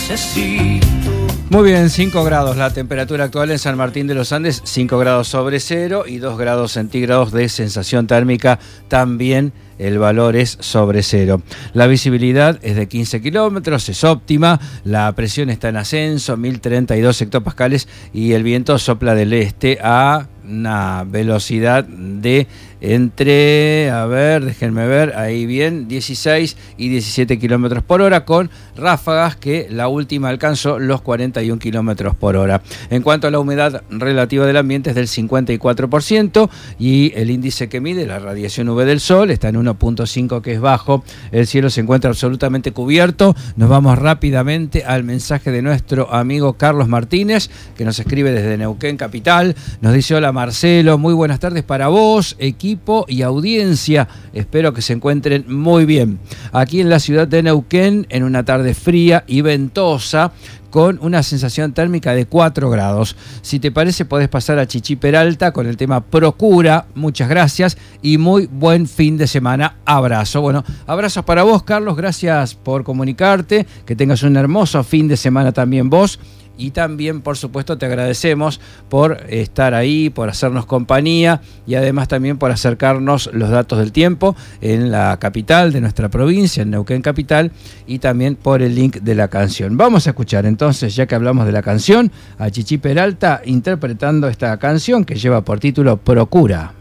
necesito. Muy bien, 5 grados la temperatura actual en San Martín de los Andes, 5 grados sobre cero y 2 grados centígrados de sensación térmica, también el valor es sobre cero. La visibilidad es de 15 kilómetros, es óptima, la presión está en ascenso, 1032 hectopascales y el viento sopla del este a una velocidad de entre, déjenme ver, ahí bien, 16 y 17 kilómetros por hora, con ráfagas que la última alcanzó los 41 kilómetros por hora. En cuanto a la humedad relativa del ambiente es del 54% y el índice que mide la radiación UV del sol está en 1.5, que es bajo. El cielo se encuentra absolutamente cubierto. Nos vamos rápidamente al mensaje de nuestro amigo Carlos Martínez, que nos escribe desde Neuquén Capital. Nos dice: hola Marcelo, muy buenas tardes para vos, equipo y audiencia. Espero que se encuentren muy bien. Aquí en la ciudad de Neuquén, en una tarde fría y ventosa, con una sensación térmica de 4 grados. Si te parece, podés pasar a Chichi Peralta con el tema Procura. Muchas gracias y muy buen fin de semana. Abrazo. Bueno, abrazos para vos, Carlos. Gracias por comunicarte. Que tengas un hermoso fin de semana también vos. Y también, por supuesto, te agradecemos por estar ahí, por hacernos compañía y además también por acercarnos los datos del tiempo en la capital de nuestra provincia, en Neuquén Capital, y también por el link de la canción. Vamos a escuchar entonces, ya que hablamos de la canción, a Chichi Peralta interpretando esta canción que lleva por título Procura.